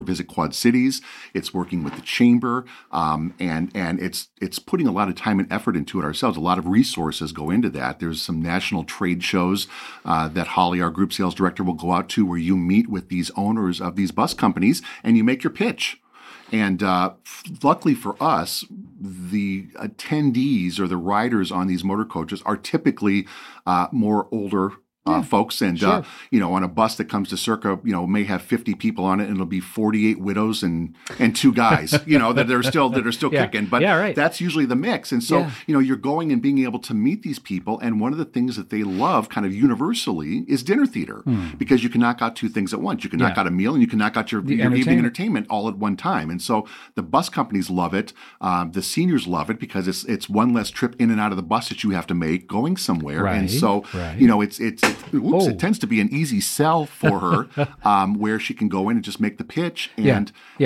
Visit Quad Cities. It's working with the chamber, and it's putting a lot of time and effort into it ourselves. A lot of resources go into that. There's some national trade shows that Holly, our group sales director, will go out to, where you meet with these owners of these bus companies and you make your pitch. And luckily for us, the attendees or the riders on these motor coaches are typically more older folks, and sure. On a bus that comes to Circa, may have 50 people on it, and it'll be 48 widows and 2 guys, that are still Yeah. kicking. But Yeah, right. that's usually the mix. And so, you're going and being able to meet these people. And one of the things that they love, kind of universally, is dinner theater, because you can knock out 2 things at once. You can knock out a meal, and you can knock out your evening entertainment all at one time. And so the bus companies love it. The seniors love it, because it's one less trip in and out of the bus that you have to make going somewhere. Right, and so, right. it tends to be an easy sell for her, where she can go in and just make the pitch and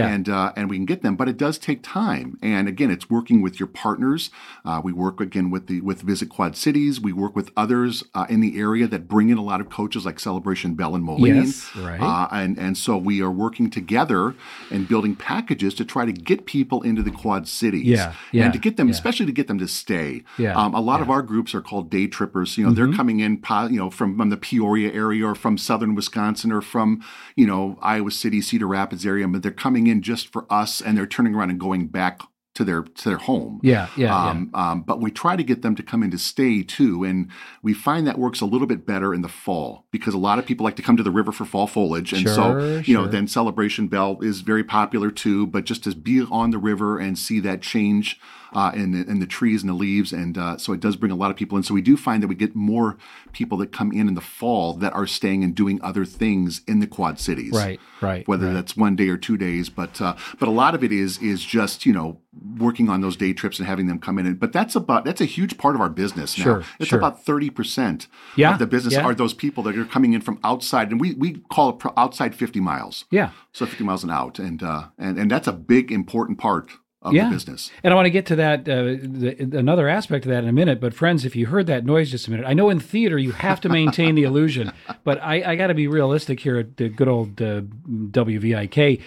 we can get them. But it does take time. And again, it's working with your partners. We work again with Visit Quad Cities. We work with others in the area that bring in a lot of coaches, like Celebration Bell and Moline. Yes, right. And so we are working together and building packages to try to get people into the Quad Cities. And to get them, especially to get them to stay. A lot of our groups are called day trippers. They're coming in, from the Peoria area, or from southern Wisconsin, or from, Iowa City, Cedar Rapids area, but they're coming in just for us, and they're turning around and going back to their home. But we try to get them to come in to stay too, and we find that works a little bit better in the fall, because a lot of people like to come to the river for fall foliage, and then Celebration Bell is very popular too. But just to be on the river and see that change in the trees and the leaves, and so it does bring a lot of people in. So we do find that we get more people that come in the fall that are staying and doing other things in the Quad Cities. Right. Whether that's 1 day or 2 days, but a lot of it is just working on those day trips and having them come in. But that's a huge part of our business now. It's about 30% of the business are those people that are coming in from outside, and we call it outside 50 miles. So 50 miles and out, and that's a big important part of the business. And I want to get to that, another aspect of that in a minute. But friends, if you heard that noise just a minute, I know in theater you have to maintain the illusion, but I got to be realistic here at the good old WVIK.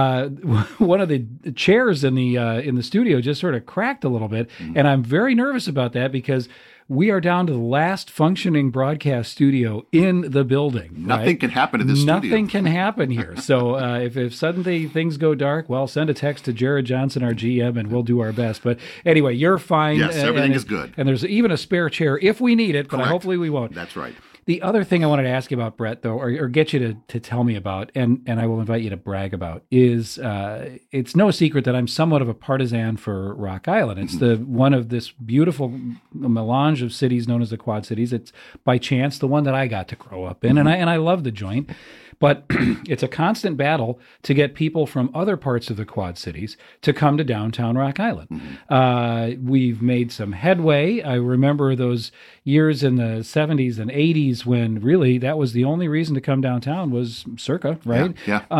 One of the chairs in the studio just sort of cracked a little bit, and I'm very nervous about that, because we are down to the last functioning broadcast studio in the building. Nothing can happen in this studio. Nothing can happen here. So if suddenly things go dark, well, send a text to Jared Johnson, our GM, and we'll do our best. But anyway, you're fine. Yes, everything is good. And there's even a spare chair if we need it, but hopefully we won't. That's right. The other thing I wanted to ask you about, Brett, though, or get you to tell me about, and I will invite you to brag about, is it's no secret that I'm somewhat of a partisan for Rock Island. It's one of this beautiful melange of cities known as the Quad Cities. It's by chance the one that I got to grow up in, and I love the joint. But it's a constant battle to get people from other parts of the Quad Cities to come to downtown Rock Island. We've made some headway. I remember those years in the 70s and 80s when really that was the only reason to come downtown was Circa, right?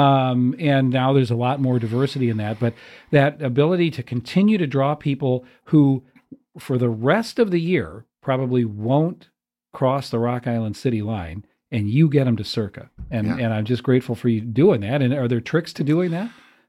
And now there's a lot more diversity in that. But that ability to continue to draw people who, for the rest of the year, probably won't cross the Rock Island city line, and you get them to Circa. And I'm just grateful for you doing that. And are there tricks to doing that?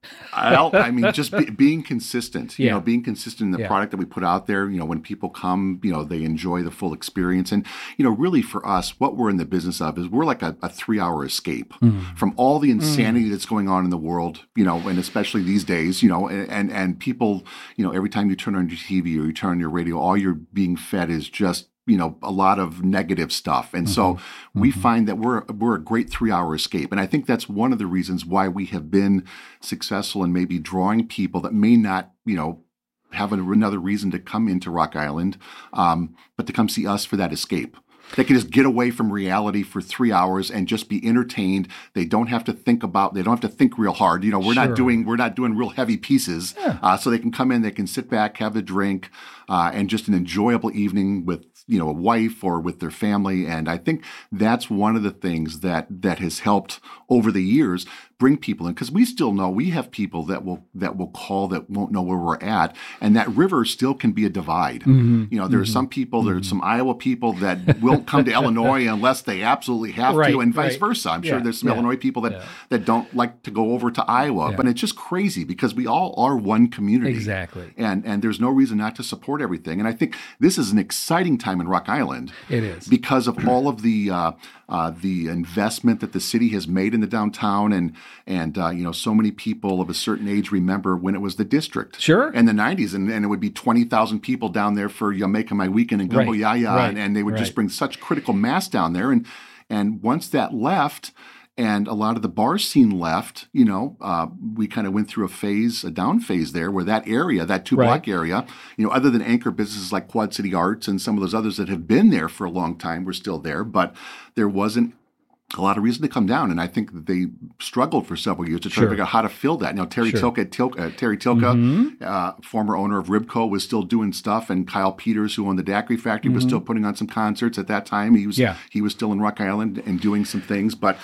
Just being consistent, being consistent in the product that we put out there. When people come, they enjoy the full experience. And, really for us, what we're in the business of is we're like a 3-hour escape from all the insanity that's going on in the world, and especially these days, and people, every time you turn on your TV or you turn on your radio, all you're being fed is just a lot of negative stuff. And so we find that we're a great 3-hour escape. And I think that's one of the reasons why we have been successful in maybe drawing people that may not, have another reason to come into Rock Island, but to come see us for that escape. They can just get away from reality for 3 hours and just be entertained. They don't have to think real hard. We're not doing real heavy pieces. So they can come in, they can sit back, have a drink, and just an enjoyable evening with a wife or with their family. And I think that's one of the things that has helped over the years bring people in, because we still know we have people that will call that won't know where we're at, and that river still can be a divide. There are some people, there's some Iowa people that won't come to Illinois unless they absolutely have to, and vice versa. I'm sure there's some Illinois people that don't like to go over to Iowa, but it's just crazy because we all are one community. Exactly. And there's no reason not to support everything. And I think this is an exciting time in Rock Island. It is. Because of all of the investment that the city has made in the downtown, and so many people of a certain age remember when it was the district. Sure. In the 90s, and it would be 20,000 people down there for Jamaica My Weekend and Gumbo Yaya, and they would just bring such critical mass down there. And once that left, and a lot of the bar scene left, we kind of went through a down phase there, where that area, that 2-block area, other than anchor businesses like Quad City Arts and some of those others that have been there for a long time were still there, but there wasn't a lot of reason to come down. And I think that they struggled for several years to try to figure out how to fill that. Terry Tilka, former owner of Ribco, was still doing stuff, and Kyle Peters, who owned the Daiquiri Factory, was still putting on some concerts at that time. He was still in Rock Island and doing some things, but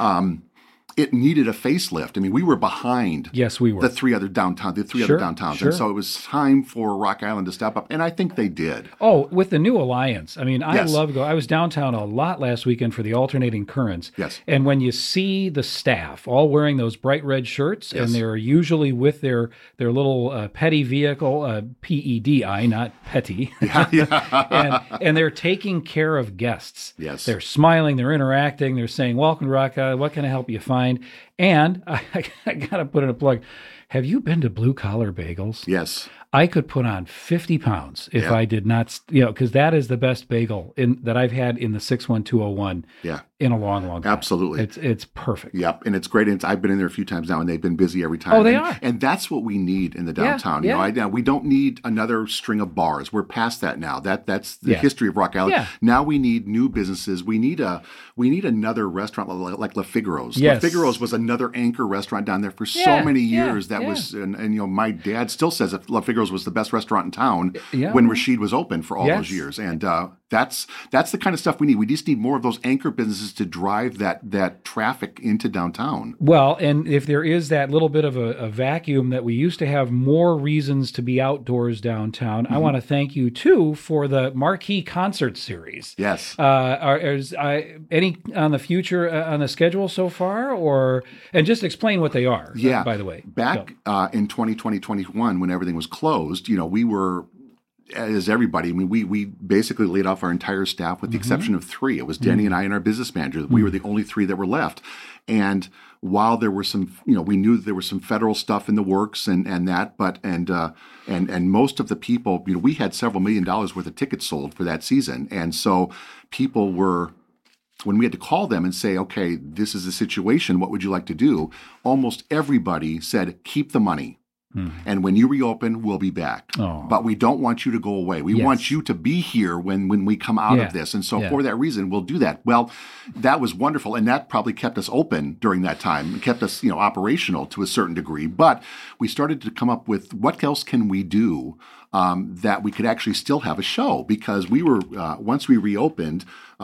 it needed a facelift. I mean, we were behind. Yes, we were. The three other downtowns. And so it was time for Rock Island to step up. And I think they did. Oh, with the new alliance. I mean, I love I was downtown a lot last weekend for the Alternating Currents. Yes. And when you see the staff all wearing those bright red shirts, and they're usually with their little petty vehicle, PEDI, not petty. and they're taking care of guests. Yes. They're smiling, they're interacting, they're saying, "Welcome to Rock Island. What can I help you find?" And I got to put in a plug. Have you been to Blue Collar Bagels? Yes. I could put on 50 pounds if I did not, because that is the best bagel that I've had in the 61201 in a long, long time. Absolutely. It's perfect. Yep. And it's great. I've been in there a few times now, and they've been busy every time. Oh, they are. And that's what we need in the downtown. We don't need another string of bars. We're past that now. That's the history of Rock Island. Yeah. Now we need new businesses. We need another restaurant like La Figaro's. Yes. La Figaro's was another anchor restaurant down there for so many years. That was, and my dad still says that La Figaro's was the best restaurant in town when Rashid was open for all those years. And that's the kind of stuff we need. We just need more of those anchor businesses to drive that traffic into downtown. Well, and if there is that little bit of a vacuum that we used to have more reasons to be outdoors downtown, I want to thank you too for the Marquee Concert Series. Yes. Is any on the future on the schedule so far, and just explain what they are? Yeah. By the way, back in 2020-21, when everything was closed, we were, as everybody, I mean, we basically laid off our entire staff with the exception of 3. It was Denny and I and our business manager. We were the only 3 that were left. And while there were some, we knew that there was some federal stuff in the works and that, but and most of the people, we had several $1 million worth of tickets sold for that season. And so people were, when we had to call them and say, okay, this is the situation, what would you like to do? Almost everybody said, keep the money. And when you reopen, we'll be back. Oh. But we don't want you to go away. We want you to be here when we come out of this. And so for that reason, we'll do that. Well, that was wonderful. And that probably kept us open during that time. It kept us, operational to a certain degree. But we started to come up with what else can we do that we could actually still have a show, because we were, once we reopened,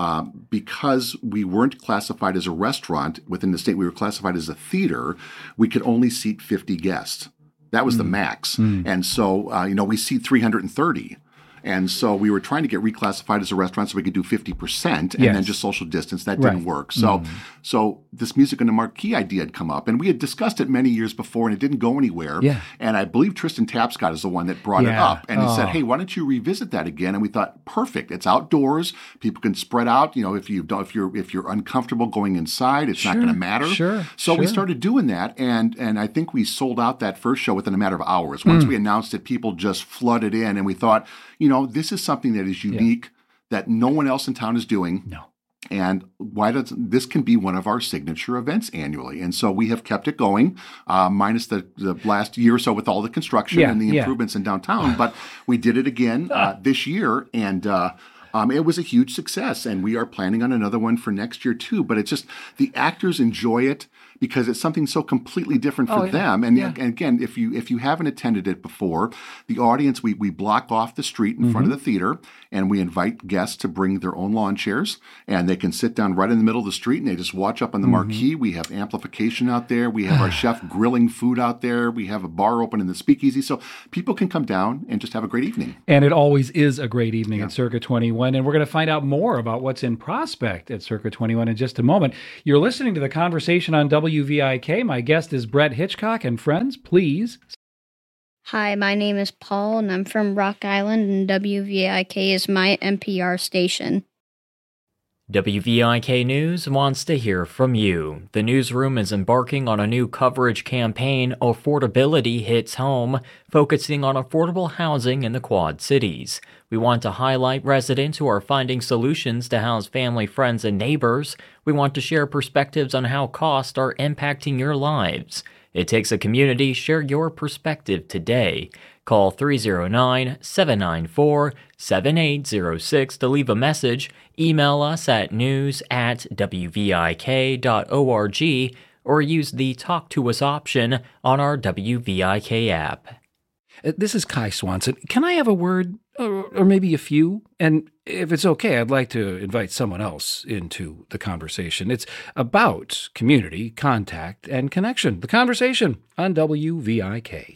because we weren't classified as a restaurant within the state, we were classified as a theater, we could only seat 50 guests. That was the max. And so, we seat 330. And so we were trying to get reclassified as a restaurant so we could do 50% and then just social distance. That didn't work. So so this Music on the Marquee idea had come up, and we had discussed it many years before, and it didn't go anywhere. Yeah. And I believe Tristan Tapscott is the one that brought it up. And he said, hey, why don't you revisit that again? And we thought, perfect. It's outdoors. People can spread out. If you're uncomfortable going inside, it's not going to matter. So we started doing that, and I think we sold out that first show within a matter of hours. Once we announced it, people just flooded in, and we thought, this is something that is unique that no one else in town is doing. No. And this can be one of our signature events annually. And so we have kept it going, minus the last year or so with all the construction and the improvements in downtown. But we did it again this year, and it was a huge success. And we are planning on another one for next year too. But it's just the actors enjoy it because it's something so completely different for them. And, and again, if you haven't attended it before, the audience, we block off the street in front of the theater, and we invite guests to bring their own lawn chairs, and they can sit down right in the middle of the street, and they just watch up on the marquee. We have amplification out there. We have our chef grilling food out there. We have a bar open in the speakeasy, so people can come down and just have a great evening. And it always is a great evening at Circa 21, and we're going to find out more about what's in prospect at Circa 21 in just a moment. You're listening to The Conversation on WVIK. My guest is Brett Hitchcock, and friends, please. Hi, my name is Paul, and I'm from Rock Island, and WVIK is my NPR station. WVIK News wants to hear from you. The newsroom is embarking on a new coverage campaign, Affordability Hits Home, focusing on affordable housing in the Quad Cities. We want to highlight residents who are finding solutions to house family, friends, and neighbors. We want to share perspectives on how costs are impacting your lives. It takes a community. Share your perspective today. Call 309-794-7806 to leave a message. Email us at news@wvik.org or use the Talk to Us option on our WVIK app. This is Kai Swanson. Can I have a word, or maybe a few? And if it's okay, I'd like to invite someone else into the conversation. It's about community, contact, and connection. The Conversation on WVIK.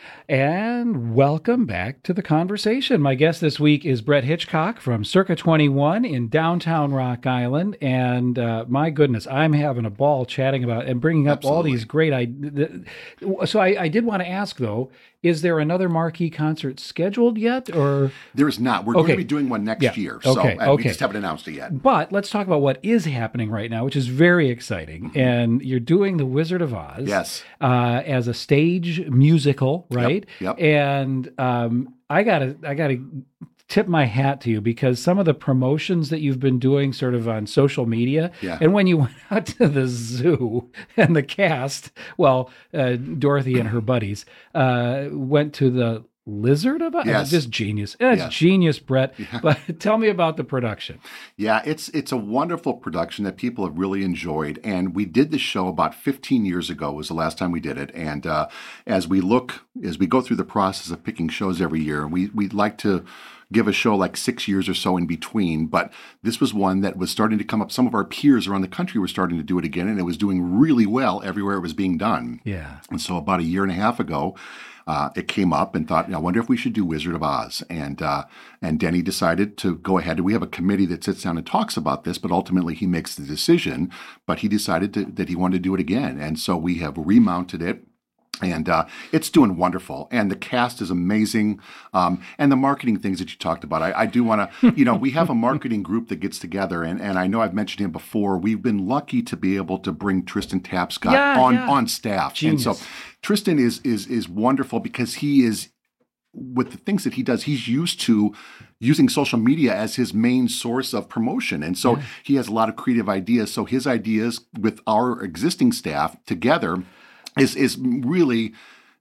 And welcome back to The Conversation. My guest this week is Brett Hitchcock from Circa 21 in downtown Rock Island. And my goodness, I'm having a ball chatting about and bringing up all these great ideas. So I did want to ask, though, is there another marquee concert scheduled yet? Or there is not. We're going to be doing one next year. So we just haven't announced it yet. But let's talk about what is happening right now, which is very exciting. And you're doing The Wizard of Oz as a stage musical, right? Yep. And I gotta tip my hat to you, because some of the promotions that you've been doing sort of on social media, and when you went out to the zoo and the cast, Dorothy and her buddies went to the Lizard of Oz. Just genius. It's genius, Brett. But tell me about the production. Yeah, it's a wonderful production that people have really enjoyed. And we did the show about 15 years ago was the last time we did it. And as we go through the process of picking shows every year, we'd like to give a show like 6 years or so in between, but this was one that was starting to come up. Some of our peers around the country were starting to do it again, and it was doing really well everywhere it was being done. Yeah. And so about a year and a half ago, it came up and thought, I wonder if we should do Wizard of Oz. And Denny decided to go ahead. We have a committee that sits down and talks about this, but ultimately he makes the decision. But he decided that he wanted to do it again. And so we have remounted it. And it's doing wonderful. And the cast is amazing. And the marketing things that you talked about. I do want to, we have a marketing group that gets together. And I know I've mentioned him before. We've been lucky to be able to bring Tristan Tapscott on staff. Genius. And so Tristan is wonderful because he is, with the things that he does, he's used to using social media as his main source of promotion. And so he has a lot of creative ideas. So his ideas with our existing staff together is really,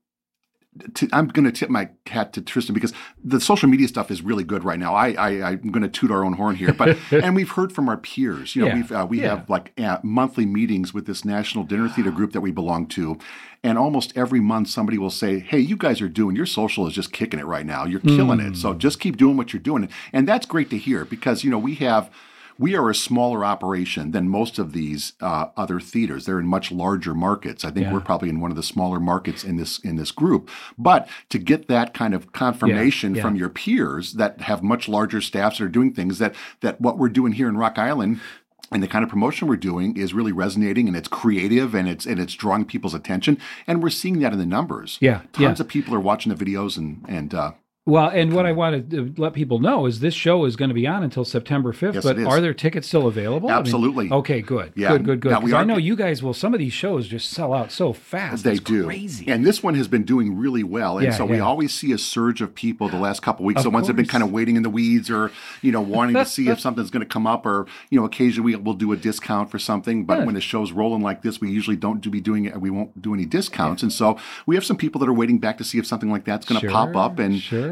I'm going to tip my hat to Tristan because the social media stuff is really good right now. I'm going to toot our own horn here, but and we've heard from our peers. We have like monthly meetings with this National Dinner Theater group that we belong to, and almost every month somebody will say, "Hey, you guys are doing your social is just kicking it right now. You're killing it. So just keep doing what you're doing," and that's great to hear because we are a smaller operation than most of these other theaters. They're in much larger markets. I think we're probably in one of the smaller markets in this group. But to get that kind of confirmation from your peers that have much larger staffs that are doing things that what we're doing here in Rock Island and the kind of promotion we're doing is really resonating, and it's creative, and it's drawing people's attention, and we're seeing that in the numbers. Tons of people are watching the videos and Well, and what I wanted to let people know is this show is going to be on until September 5th, yes, but are there tickets still available? Absolutely. Okay, good. Yeah. Good. Because I know you guys some of these shows just sell out so fast. They it's do. Crazy. And this one has been doing really well. And we always see a surge of people the last couple of weeks. The ones that have been kind of waiting in the weeds or, wanting to see if something's going to come up or, occasionally we'll do a discount for something. But when the show's rolling like this, we usually we won't do any discounts. And so we have some people that are waiting back to see if something like that's going to pop up. And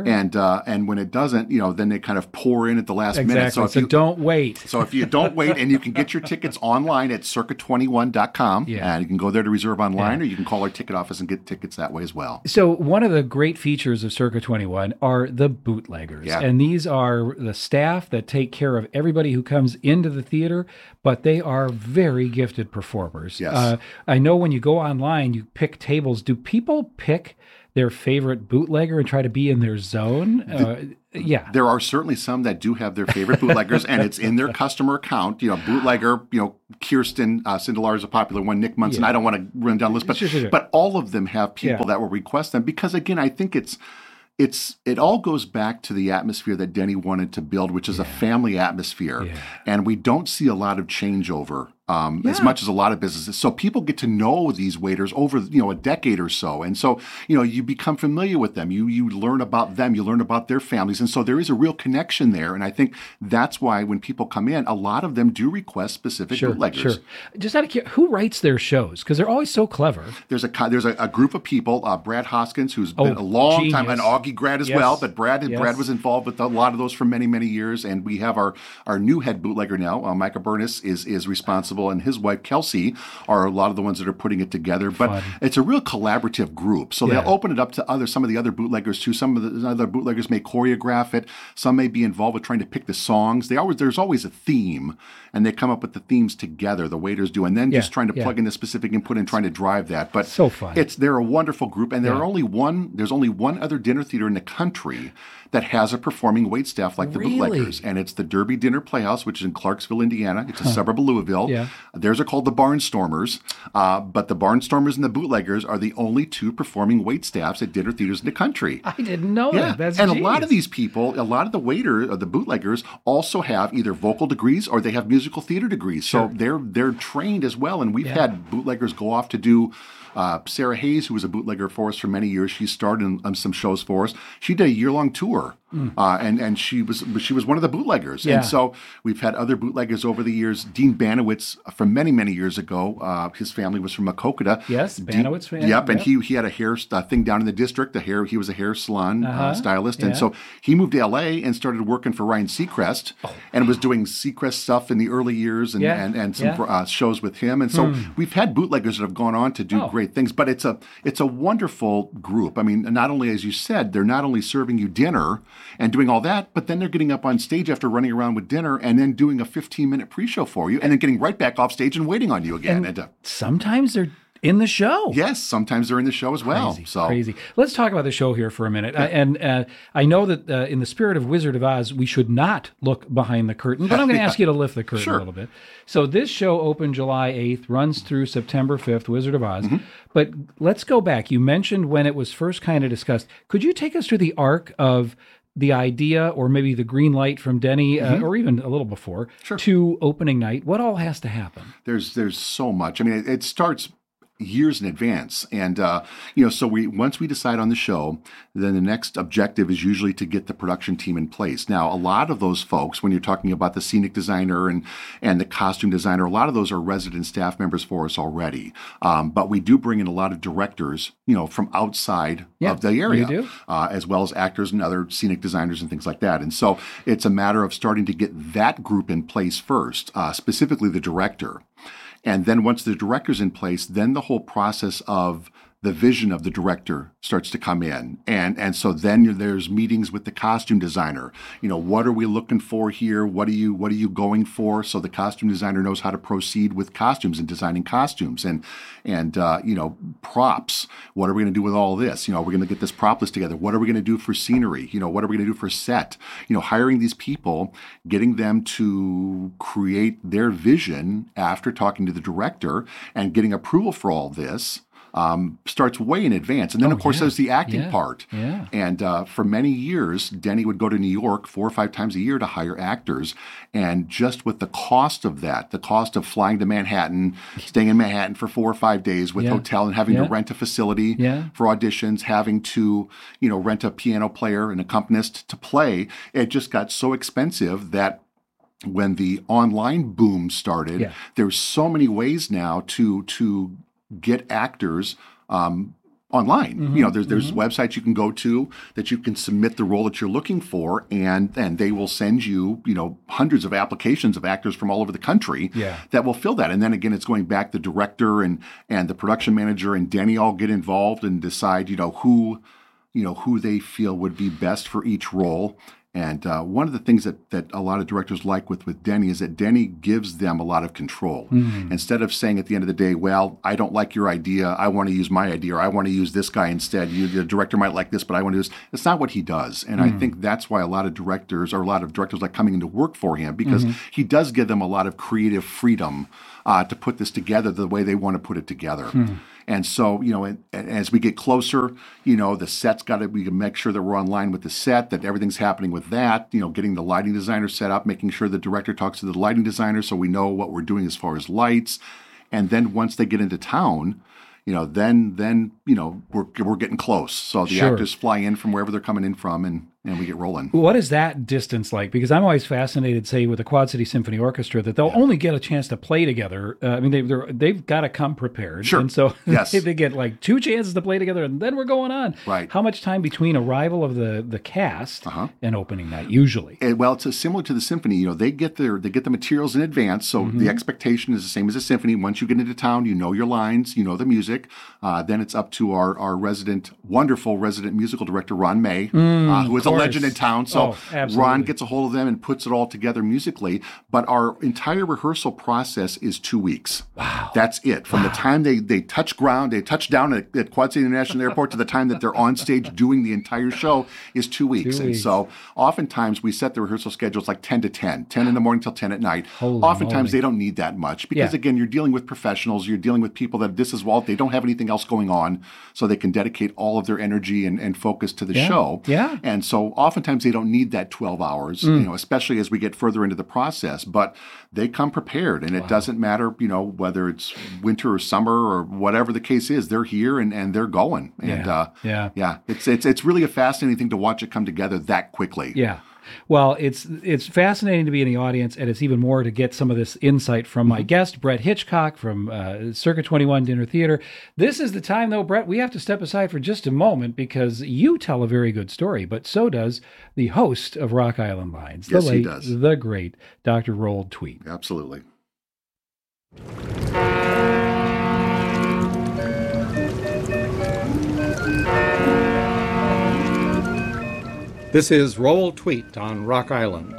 And when it doesn't, then they kind of pour in at the last minute. So don't wait. So if you don't wait, and you can get your tickets online at circa21.com, and you can go there to reserve online, or you can call our ticket office and get tickets that way as well. So one of the great features of Circa 21 are the bootleggers, and these are the staff that take care of everybody who comes into the theater, but they are very gifted performers. Yes. I know when you go online, you pick tables. Do people pick their favorite bootlegger and try to be in their zone? There are certainly some that do have their favorite bootleggers, and it's in their customer account. Bootlegger, Kirsten Sindelar is a popular one, Nick Munson. I don't want to run down the list, but all of them have people that will request them because, again, I think it all goes back to the atmosphere that Denny wanted to build, which is a family atmosphere. And we don't see a lot of changeover as much as a lot of businesses. So people get to know these waiters over, a decade or so. And so, you become familiar with them. You learn about them. You learn about their families. And so there is a real connection there. And I think that's why when people come in, a lot of them do request specific bootleggers. Sure. Just out of curiosity, who writes their shows? Because they're always so clever. There's a group of people, Brad Hoskins, who's been a long time, an Augie grad as well, but Brad was involved with a lot of those for many, many years. And we have our new head bootlegger now, Micah Burness, is responsible, and his wife Kelsey are a lot of the ones that are putting it together. But it's a real collaborative group. So they'll open it up to some of the other bootleggers too. Some of the other bootleggers may choreograph it. Some may be involved with trying to pick the songs. There's always a theme, and they come up with the themes together. The waiters do, and then just trying to plug in the specific input and trying to drive that. But so fun. They're a wonderful group, and there's only one other dinner theater in the country that has a performing wait staff like the bootleggers, and it's the Derby Dinner Playhouse, which is in Clarksville, Indiana. It's a suburb of Louisville. Theirs are called the Barnstormers, but the Barnstormers and the bootleggers are the only two performing wait staffs at dinner theaters in the country. I didn't know that. That's and genius. A lot of these people, a lot of the waiters, the bootleggers, also have either vocal degrees or they have musical theater degrees. So they're trained as well, and we've had bootleggers go off to do. Sarah Hayes, who was a bootlegger for us for many years, she starred in some shows for us. She did a year-long tour, and she was one of the bootleggers. And so we've had other bootleggers over the years. Dean Banowitz, from many, many years ago, his family was from Maquoketa. Yes, Banowitz family. Yep, and he had a hair thing down in the district. He was a hair salon stylist, and so he moved to L.A. and started working for Ryan Seacrest, and was doing Seacrest stuff in the early years, and some shows with him. And so we've had bootleggers that have gone on to do great things, but it's a wonderful group. I mean, not only, as you said, they're not only serving you dinner and doing all that, but then they're getting up on stage after running around with dinner and then doing a 15-minute pre-show for you and then getting right back off stage and waiting on you again. And sometimes they're in the show. Yes, sometimes they're in the show as well. Crazy. Let's talk about the show here for a minute. I know that in the spirit of Wizard of Oz, we should not look behind the curtain, but I'm going to ask you to lift the curtain a little bit. So this show opened July 8th, runs through September 5th, Wizard of Oz. But let's go back. You mentioned when it was first kind of discussed. Could you take us through the arc of the idea, or maybe the green light from Denny, or even a little before, to opening night? What all has to happen? There's so much. I mean, it starts years in advance. And, so once we decide on the show, then the next objective is usually to get the production team in place. Now, a lot of those folks, when you're talking about the scenic designer and the costume designer, a lot of those are resident staff members for us already. But we do bring in a lot of directors, from outside of the area, as well as actors and other scenic designers and things like that. And so it's a matter of starting to get that group in place first, specifically the director. And then once the director's in place, then the whole process of the vision of the director starts to come in. And so then there's meetings with the costume designer. What are we looking for here? What are you going for? So the costume designer knows how to proceed with costumes and designing costumes and props. What are we going to do with all this? We're going to get this prop list together. What are we going to do for scenery? What are we going to do for set? Hiring these people, getting them to create their vision after talking to the director and getting approval for all this. Starts way in advance. And then, of course, there's the acting part. And for many years, Denny would go to New York 4 or 5 times a year to hire actors. And just with the cost of that, the cost of flying to Manhattan, staying in Manhattan for 4 or 5 days with hotel and having to rent a facility for auditions, having to, rent a piano player, an accompanist to play, it just got so expensive that when the online boom started, there's so many ways now to get actors online. There's websites you can go to that you can submit the role that you're looking for, and they will send you, hundreds of applications of actors from all over the country that will fill that. And then again, it's going back, the director and the production manager and Denny all get involved and decide, who they feel would be best for each role. And one of the things that a lot of directors like with Denny is that Denny gives them a lot of control. Instead of saying at the end of the day, well, I don't like your idea, I want to use my idea, or I want to use this guy instead. The director might like this, but I want to use. It's not what he does. And I think that's why a lot of directors like coming into work for him, because he does give them a lot of creative freedom to put this together the way they want to put it together. And so, as we get closer, the set's we can make sure that we're online with the set, that everything's happening with that, getting the lighting designer set up, making sure the director talks to the lighting designer so we know what we're doing as far as lights. And then once they get into town, then we're getting close. So the actors fly in from wherever they're coming in from, and we get rolling. What is that distance like? Because I'm always fascinated, say, with the Quad City Symphony Orchestra, that they'll only get a chance to play together. They've got to come prepared. Sure. And so they get like 2 chances to play together, and then we're going on. Right. How much time between arrival of the cast and opening night usually? Well, it's similar to the symphony. They get the materials in advance, so the expectation is the same as a symphony. Once you get into town, you know your lines, you know the music. Then it's up to our wonderful resident musical director, Ron May, who is a legend in town. So Ron gets a hold of them and puts it all together musically. But our entire rehearsal process is 2 weeks. Wow. That's it. From the time they touch ground, they touch down at Quad City International Airport to the time that they're on stage doing the entire show is 2 weeks. And so oftentimes we set the rehearsal schedules like 10 to 10 in the morning till 10 at night. Oftentimes they don't need that much because, again, you're dealing with professionals. You're dealing with people that they don't have anything else going on, so they can dedicate all of their energy and focus to the show. Yeah. And so oftentimes they don't need that 12 hours, especially as we get further into the process, but they come prepared, and it doesn't matter, whether it's winter or summer or whatever the case is, they're here and they're going. And it's really a fascinating thing to watch it come together that quickly. Yeah. Well, it's fascinating to be in the audience, and it's even more to get some of this insight from my guest, Brett Hitchcock from Circa 21 Dinner Theater. This is the time, though, Brett, we have to step aside for just a moment because you tell a very good story, but so does the host of Rock Island Lines, the late, he does. The great Dr. Roald Tweet. Absolutely. This is Roald Tweet on Rock Island.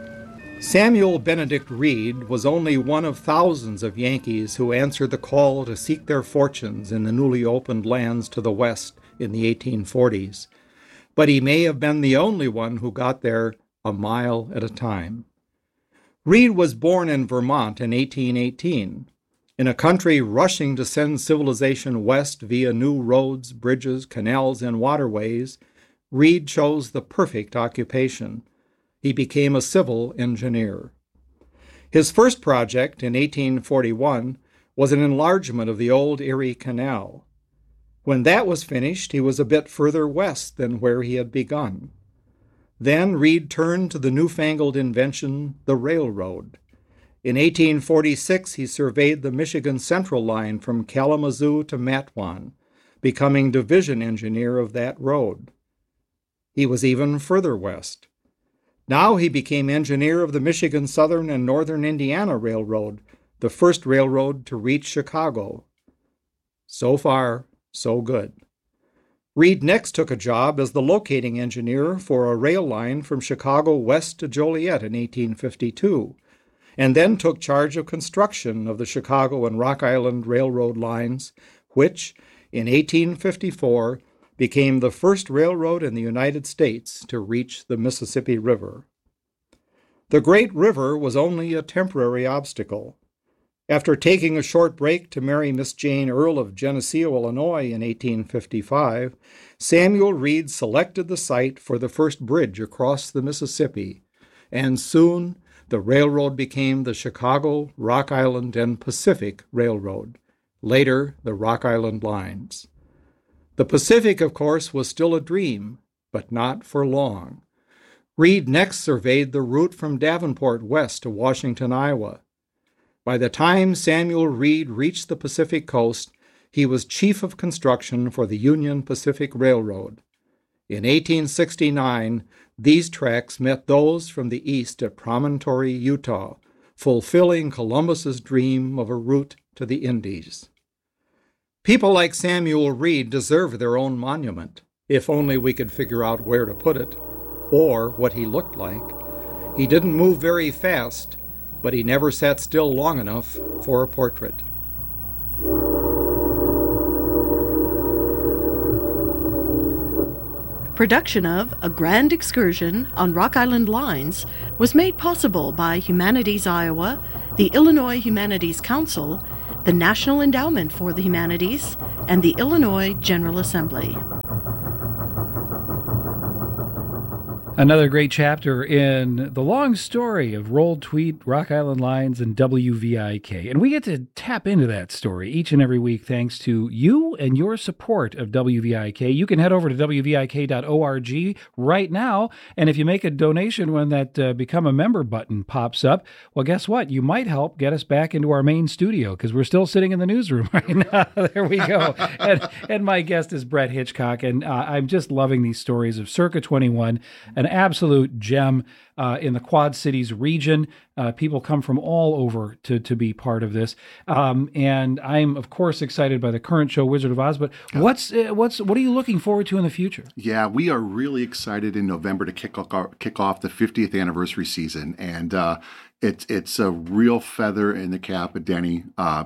Samuel Benedict Reed was only one of thousands of Yankees who answered the call to seek their fortunes in the newly opened lands to the west in the 1840s. But he may have been the only one who got there a mile at a time. Reed was born in Vermont in 1818. In a country rushing to send civilization west via new roads, bridges, canals, and waterways, Reed chose the perfect occupation. He became a civil engineer. His first project in 1841 was an enlargement of the old Erie Canal. When that was finished, he was a bit further west than where he had begun. Then Reed turned to the newfangled invention, the railroad. In 1846, he surveyed the Michigan Central line from Kalamazoo to Matewan, becoming division engineer of that road. He was even further west. Now he became engineer of the Michigan Southern and Northern Indiana Railroad, the first railroad to reach Chicago. So far, so good. Reed next took a job as the locating engineer for a rail line from Chicago west to Joliet in 1852, and then took charge of construction of the Chicago and Rock Island Railroad lines, which, in 1854, became the first railroad in the United States to reach the Mississippi River. The Great River was only a temporary obstacle. After taking a short break to marry Miss Jane Earl of Geneseo, Illinois in 1855, Samuel Reed selected the site for the first bridge across the Mississippi, and soon the railroad became the Chicago, Rock Island, and Pacific Railroad, later the Rock Island Lines. The Pacific, of course, was still a dream, but not for long. Reed next surveyed the route from Davenport west to Washington, Iowa. By the time Samuel Reed reached the Pacific coast, he was chief of construction for the Union Pacific Railroad. In 1869, these tracks met those from the east at Promontory, Utah, fulfilling Columbus's dream of a route to the Indies. People like Samuel Reed deserve their own monument, if only we could figure out where to put it, or what he looked like. He didn't move very fast, but he never sat still long enough for a portrait. Production of A Grand Excursion on Rock Island Lines was made possible by Humanities Iowa, the Illinois Humanities Council, the National Endowment for the Humanities, and the Illinois General Assembly. Another great chapter in the long story of Rolled Tweet, Rock Island Lines, and WVIK. And we get to tap into that story each and every week thanks to you and your support of WVIK. You can head over to WVIK.org right now, and if you make a donation when that Become a Member button pops up, well, guess what? You might help get us back into our main studio, because we're still sitting in the newsroom right now. There we go. And my guest is Brett Hitchcock, and I'm just loving these stories of Circa 21, an absolute gem in the Quad Cities region. People come from all over to be part of this, and I'm of course excited by the current show, Wizard of Oz. But what are you looking forward to in the future? Yeah, we are really excited in November to kick off the 50th anniversary season, and it's a real feather in the cap of Denny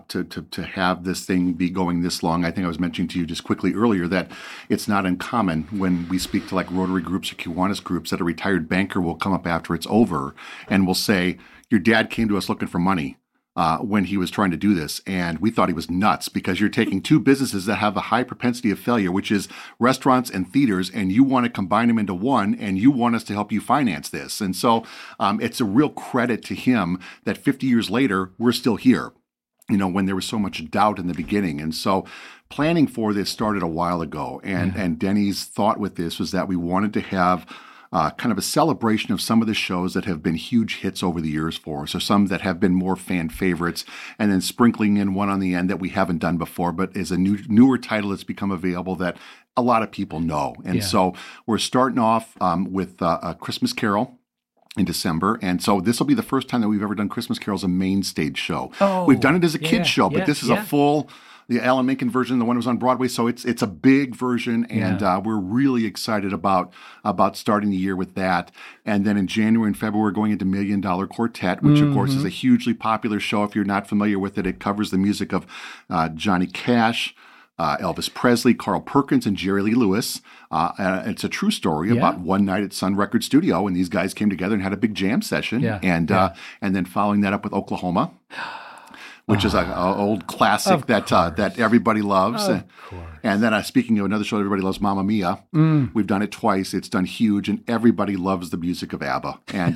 to have this thing be going this long. I think I was mentioning to you just quickly earlier that it's not uncommon when we speak to like Rotary groups or Kiwanis groups that a retired banker will come up after it's over and will say, your dad came to us looking for money when he was trying to do this, and we thought he was nuts because you're taking two businesses that have a high propensity of failure, which is restaurants and theaters, and you want to combine them into one, and you want us to help you finance this. And so it's a real credit to him that 50 years later, we're still here, when there was so much doubt in the beginning. And so planning for this started a while ago, and Denny's thought with this was that we wanted to have kind of a celebration of some of the shows that have been huge hits over the years for us, or some that have been more fan favorites, and then sprinkling in one on the end that we haven't done before, but is a newer title that's become available that a lot of people know. And so we're starting off with A Christmas Carol in December. And so this will be the first time that we've ever done Christmas Carol as a main stage show. We've done it as a kid's show, but this is a full... The Alan Menken version, the one that was on Broadway, so it's a big version, and we're really excited about starting the year with that. And then in January and February, we're going into $1 Million Quartet, which of course is a hugely popular show. If you're not familiar with it, it covers the music of Johnny Cash, Elvis Presley, Carl Perkins, and Jerry Lee Lewis. It's a true story about one night at Sun Record Studio, and these guys came together and had a big jam session, and then following that up with Oklahoma, which is an old classic that everybody loves. And then speaking of another show everybody loves, Mamma Mia. We've done it twice. It's done huge, and everybody loves the music of ABBA. And,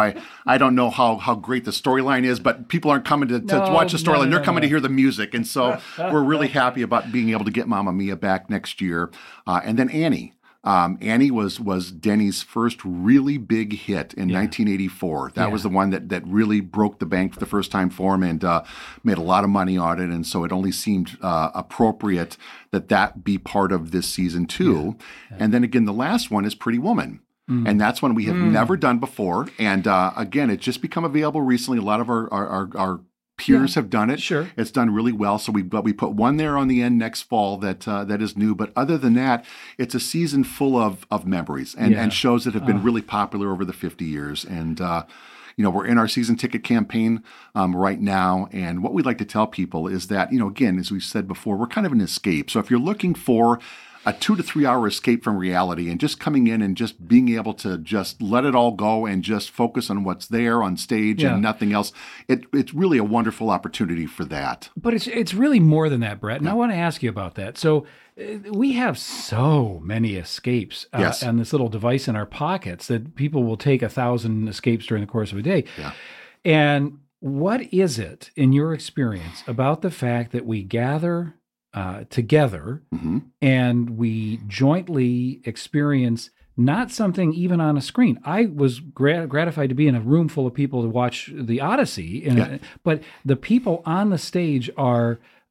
I don't know how great the storyline is, but people aren't coming to watch the storyline. They're coming to hear the music. And so we're really happy about being able to get Mamma Mia back next year. And then Annie. Annie was Denny's first really big hit in 1984. That was the one that really broke the bank for the first time for him and made a lot of money on it. And so it only seemed appropriate that be part of this season too. And then again, the last one is Pretty Woman. And that's one we have never done before. And again, it's just become available recently. A lot of our peers have done it. Sure. It's done really well. So we put one there on the end next fall that is new. But other than that, it's a season full of memories and shows that have been really popular over the 50 years. And, we're in our season ticket campaign right now. And what we'd like to tell people is that, again, as we said before, we're kind of an escape. So if you're looking for a 2 to 3 hour escape from reality and just coming in and just being able to just let it all go and just focus on what's there on stage and nothing else. It's really a wonderful opportunity for that. But it's really more than that, Brett. And I want to ask you about that. So we have so many escapes on this little device in our pockets that people will take 1,000 escapes during the course of a day. Yeah. And what is it, in your experience, about the fact that we gather together and we jointly experience not something even on a screen? I was gratified to be in a room full of people to watch the Odyssey, but the people on the stage are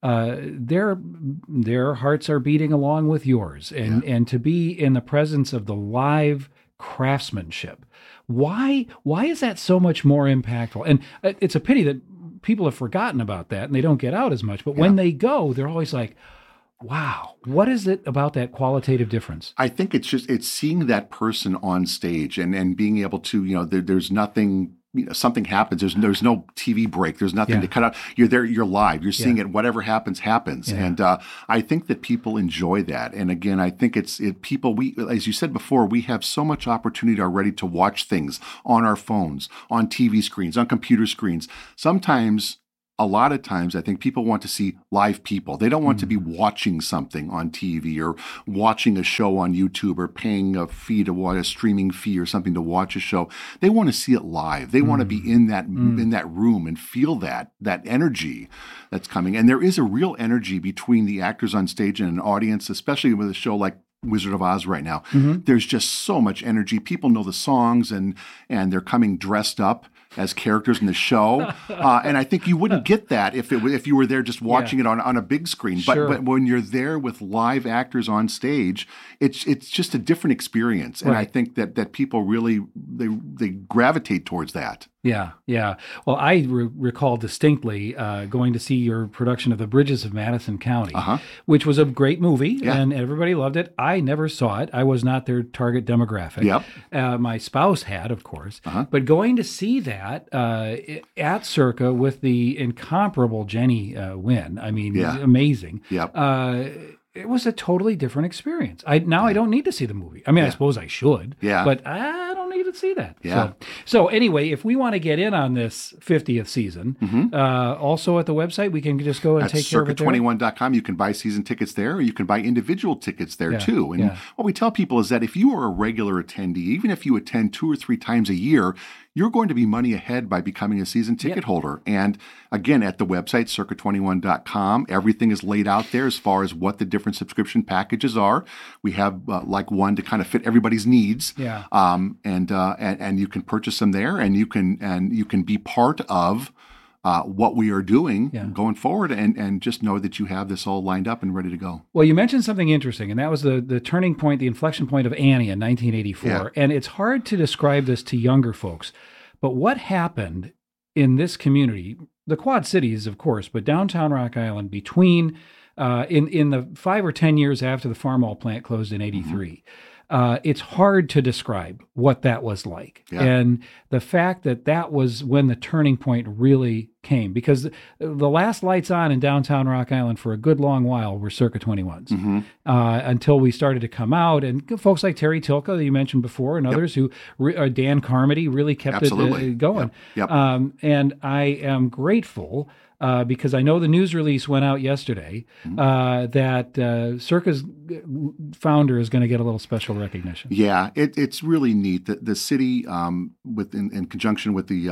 their hearts are beating along with yours, and to be in the presence of the live craftsmanship. Why is that so much more impactful? And it's a pity that people have forgotten about that and they don't get out as much. But when they go, they're always like, wow, what is it about that qualitative difference? I think it's seeing that person on stage and being able to, there's nothing, something happens. There's no TV break. There's nothing to cut out. You're there. You're live. You're seeing it. Whatever happens. And I think that people enjoy that. And again, I think people. As you said before, we have so much opportunity already to watch things on our phones, on TV screens, on computer screens. A lot of times, I think people want to see live people. They don't want to be watching something on TV or watching a show on YouTube or paying a fee to watch a streaming fee or something to watch a show. They want to see it live. They want to be in that room and feel that energy that's coming. And there is a real energy between the actors on stage and an audience, especially with a show like Wizard of Oz right now. There's just so much energy. People know the songs and they're coming dressed up as characters in the show. And I think you wouldn't get that if you were there just watching it on a big screen. But when you're there with live actors on stage, it's just a different experience. And I think that people really, they gravitate towards that. Yeah. Well, I recall distinctly going to see your production of The Bridges of Madison County, which was a great movie, and everybody loved it. I never saw it. I was not their target demographic. My spouse had, of course. But going to see that at Circa with the incomparable Jenny Wynn, I mean, amazing. It was a totally different experience. I don't need to see the movie. I mean, I suppose I should, but I don't need to see that. So anyway, if we want to get in on this 50th season, also at the website, we can just go and take care of it there. Circa21.com. You can buy season tickets there, or you can buy individual tickets there too. And what we tell people is that if you are a regular attendee, even if you attend 2 or 3 times a year, you're going to be money ahead by becoming a season ticket holder. And again, at the website, circa21.com, everything is laid out there as far as what the different subscription packages are. We have like one to kind of fit everybody's needs. And you can purchase them there, and you can be part of what we are doing going forward, and just know that you have this all lined up and ready to go. Well, you mentioned something interesting, and that was the turning point, the inflection point of Annie in 1984. And it's hard to describe this to younger folks, but what happened in this community, the Quad Cities, of course, but downtown Rock Island, between in the 5 or 10 years after the Farmall plant closed in 83, it's hard to describe what that was like. And the fact that was when the turning point really came, because the last lights on in downtown Rock Island for a good long while were Circa 21s until we started to come out. And folks like Terry Tilka that you mentioned before, and others who, Dan Carmody, really kept it going. And I am grateful because I know the news release went out yesterday that Circa's founder is going to get a little special recognition. Yeah, it's really neat that the city, in conjunction with the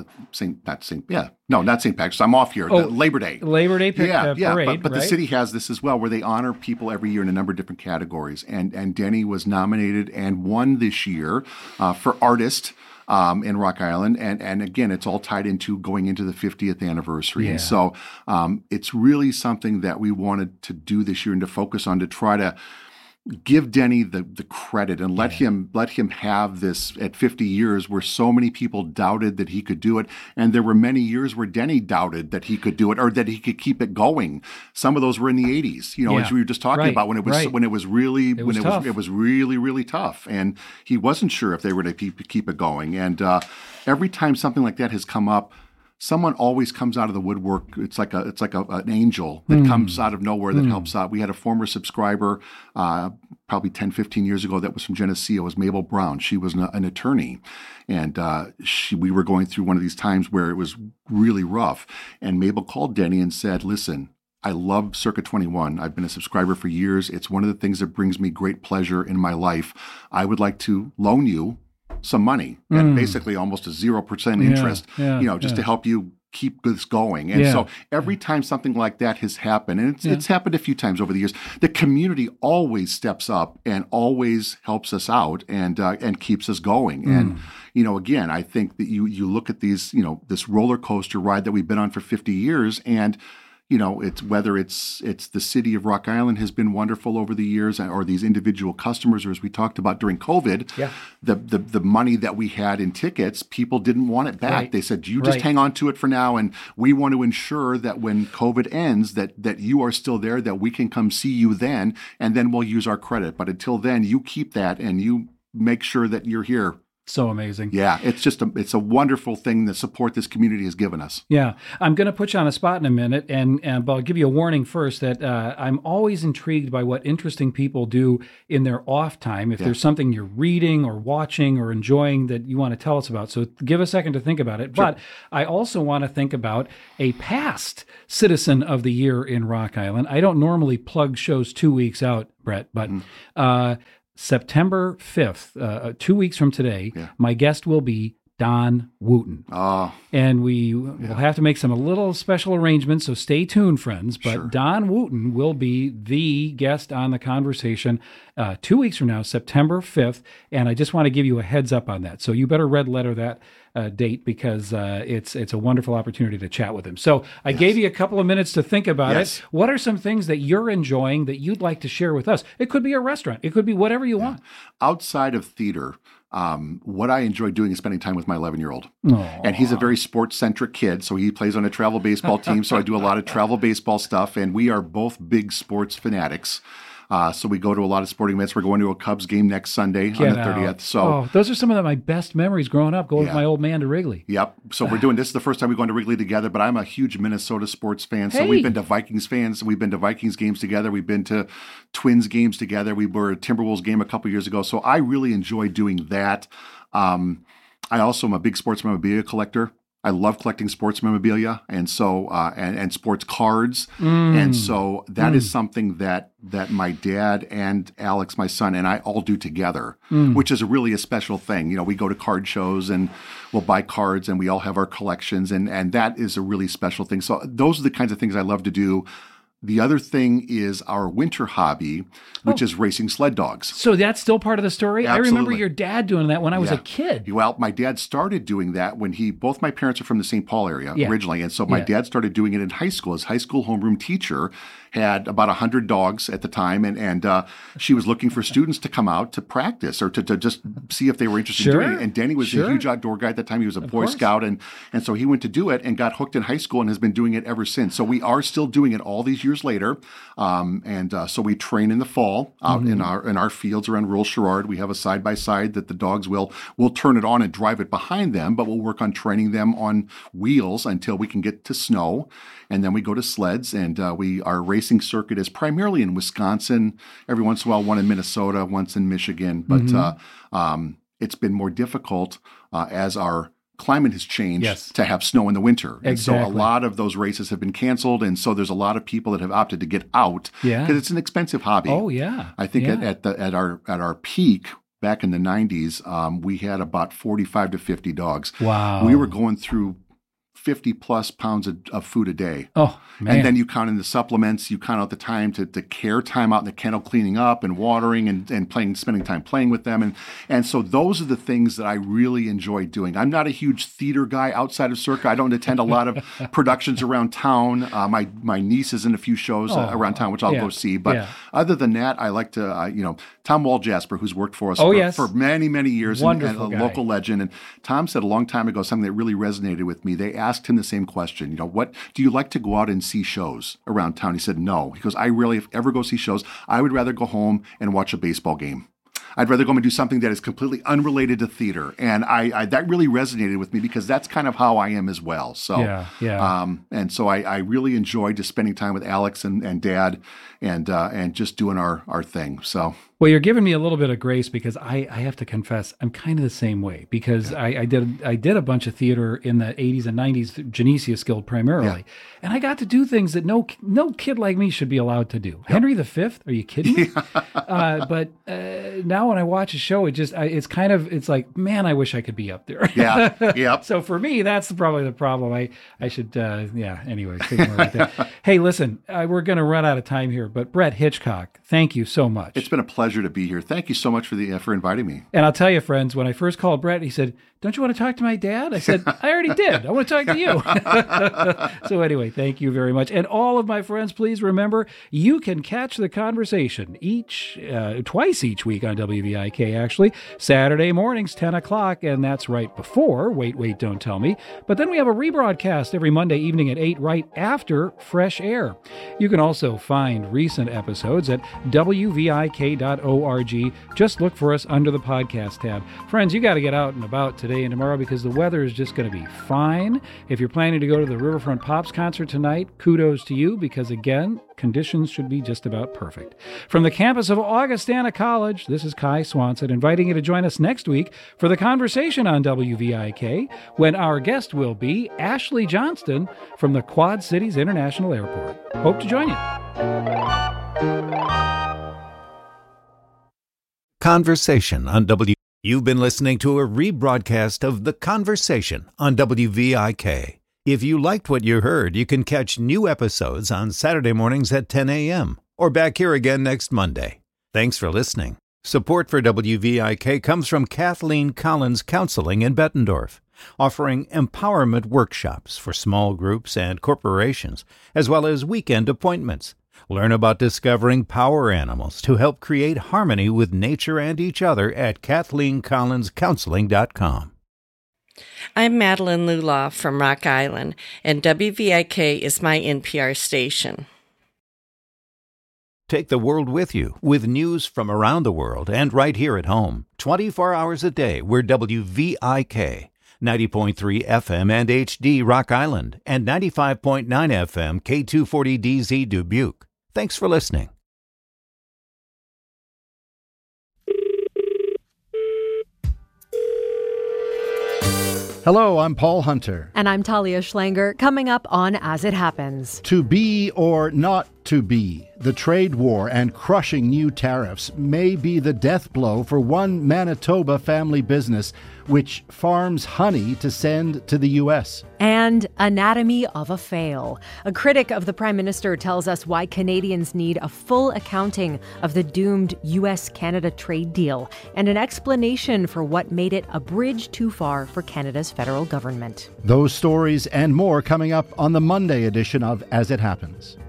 not St. Patrick's. I'm off here. Labor Day. Parade. But the city has this as well, where they honor people every year in a number of different categories. And Denny was nominated and won this year for artist. In Rock Island. And again, it's all tied into going into the 50th anniversary. And so it's really something that we wanted to do this year and to focus on, to try to give Denny the credit and let him have this at 50 years where so many people doubted that he could do it. And there were many years where Denny doubted that he could do it or that he could keep it going. Some of those were in the 80s, as we were just talking about, when it was really tough. And he wasn't sure if they were to keep it going. And every time something like that has come up, someone always comes out of the woodwork. It's like an angel that comes out of nowhere that helps out. We had a former subscriber probably 10, 15 years ago that was from Geneseo. It was Mabel Brown. She was an attorney. And we were going through one of these times where it was really rough. And Mabel called Denny and said, listen, I love Circa 21. I've been a subscriber for years. It's one of the things that brings me great pleasure in my life. I would like to loan you some money and basically almost a 0% interest, just to help you keep this going. And so every time something like that has happened, and it's happened a few times over the years, the community always steps up and always helps us out and keeps us going. And, again, I think that you look at these, this roller coaster ride that we've been on for 50 years, and it's whether it's the city of Rock Island has been wonderful over the years, or these individual customers, or as we talked about during COVID, the money that we had in tickets, people didn't want it back. Right. They said, you just hang on to it for now, and we want to ensure that when COVID ends, that you are still there, that we can come see you then, and then we'll use our credit. But until then, you keep that and you make sure that you're here. So amazing. Yeah, it's a wonderful thing, the support this community has given us. Yeah, I'm going to put you on a spot in a minute, but I'll give you a warning first that I'm always intrigued by what interesting people do in their off time. If there's something you're reading or watching or enjoying that you want to tell us about, so give a second to think about it. Sure. But I also want to think about a past Citizen of the Year in Rock Island. I don't normally plug shows 2 weeks out, Brett, but September 5th, 2 weeks from today, my guest will be Don Wooten. Oh. And we will have to make some little special arrangements, so stay tuned, friends. But Don Wooten will be the guest on the conversation 2 weeks from now, September 5th. And I just want to give you a heads up on that. So you better red letter that date, because it's a wonderful opportunity to chat with him. So I gave you a couple of minutes to think about it. What are some things that you're enjoying that you'd like to share with us? It could be a restaurant. It could be whatever you want. Outside of theater, what I enjoy doing is spending time with my 11-year-old. And he's a very sports-centric kid, so he plays on a travel baseball team, so I do a lot of travel baseball stuff, and we are both big sports fanatics. So we go to a lot of sporting events. We're going to a Cubs game next Sunday on the 30th. So those are some of my best memories growing up, going with my old man to Wrigley. Yep. So we're doing this is the first time we've gone to Wrigley together, but I'm a huge Minnesota sports fan. So we've been to Vikings fans. We've been to Vikings games together. We've been to Twins games together. We were at a Timberwolves game a couple years ago. So I really enjoy doing that. I also am a big sports memorabilia collector. I love collecting sports memorabilia, and so and sports cards, and so that is something that my dad and Alex, my son, and I all do together, which is really a special thing. We go to card shows and we'll buy cards, and we all have our collections, and that is a really special thing. So those are the kinds of things I love to do. The other thing is our winter hobby, which is racing sled dogs. So that's still part of the story? Absolutely. I remember your dad doing that when I was a kid. Well, my dad started doing that when both my parents are from the St. Paul area originally. And so my dad started doing it in high school. His high school homeroom teacher had about 100 dogs at the time. And she was looking for students to come out to practice or to just see if they were interested in doing it. And Danny was a huge outdoor guy at the time. He was a Boy Scout. And so he went to do it and got hooked in high school and has been doing it ever since. So we are still doing it all these years later. So we train in the fall out in our fields around rural Sherrard. We have a side-by-side that the dogs we'll turn it on and drive it behind them, but we'll work on training them on wheels until we can get to snow. And then we go to sleds, and our racing circuit is primarily in Wisconsin, every once in a while one in Minnesota, once in Michigan. But it's been more difficult as our climate has changed to have snow in the winter. And so a lot of those races have been canceled. And so there's a lot of people that have opted to get out because it's an expensive hobby. Oh, yeah. I think at our peak back in the 90s, we had about 45 to 50 dogs. Wow. We were going through 50 plus pounds of food a day. Oh, man. And then you count in the supplements, you count out the time to care time out in the kennel, cleaning up and watering and spending time playing with them. And so those are the things that I really enjoy doing. I'm not a huge theater guy outside of Circa. I don't attend a lot of productions around town. My niece is in a few shows around town, which I'll go see. But other than that, I like to, Tom Walljasper, who's worked for us for many, many years, and a local legend. And Tom said a long time ago something that really resonated with me. They asked him the same question, what do you like to go out and see shows around town? He said, no. He goes, I rarely ever go see shows. I would rather go home and watch a baseball game. I'd rather go home and do something that is completely unrelated to theater. And I that really resonated with me because that's kind of how I am as well. So, and so I really enjoyed just spending time with Alex and Dad and just doing our thing. So. Well, you're giving me a little bit of grace because I have to confess I'm kind of the same way because I did a bunch of theater in the 80s and 90s, Genesius Guild primarily, and I got to do things that no kid like me should be allowed to do. Henry V, are you kidding me? But now when I watch a show, it's like, man, I wish I could be up there. So for me, that's probably the problem. I should anyway. Hey, listen, we're going to run out of time here, but Brett Hitchcock, thank you so much. It's been a pleasure. pleasure to be here. Thank you so much for inviting me. And I'll tell you, friends, when I first called Brett, he said, "Don't you want to talk to my dad?" I said, "I already did. I want to talk to you." So anyway, thank you very much. And all of my friends, please remember, you can catch the conversation twice each week on WVIK, actually. Saturday mornings, 10 o'clock, and that's right before Wait, Don't Tell Me. But then we have a rebroadcast every Monday evening at 8, right after Fresh Air. You can also find recent episodes at WVIK.org. Just look for us under the podcast tab. Friends, you got to get out and about today and tomorrow because the weather is just going to be fine. If you're planning to go to the Riverfront Pops concert tonight, kudos to you because, again, conditions should be just about perfect. From the campus of Augustana College, this is Kai Swanson inviting you to join us next week for the conversation on WVIK when our guest will be Ashley Johnston from the Quad Cities International Airport. Hope to join you. Conversation on You've been listening to a rebroadcast of The Conversation on WVIK. If you liked what you heard, you can catch new episodes on Saturday mornings at 10 a.m. or back here again next Monday. Thanks for listening. Support for WVIK comes from Kathleen Collins Counseling in Bettendorf, offering empowerment workshops for small groups and corporations, as well as weekend appointments. Learn about discovering power animals to help create harmony with nature and each other at KathleenCollinsCounseling.com. I'm Madeline Lulaw from Rock Island, and WVIK is my NPR station. Take the world with you with news from around the world and right here at home. 24 hours a day, we're WVIK. 90.3 FM and HD Rock Island and 95.9 FM K240DZ Dubuque. Thanks for listening. Hello, I'm Paul Hunter. And I'm Talia Schlanger, coming up on As It Happens. To be or not to be, the trade war and crushing new tariffs may be the death blow for one Manitoba family business which farms honey to send to the U.S. And Anatomy of a Fail. A critic of the Prime Minister tells us why Canadians need a full accounting of the doomed U.S.-Canada trade deal and an explanation for what made it a bridge too far for Canada's federal government. Those stories and more coming up on the Monday edition of As It Happens.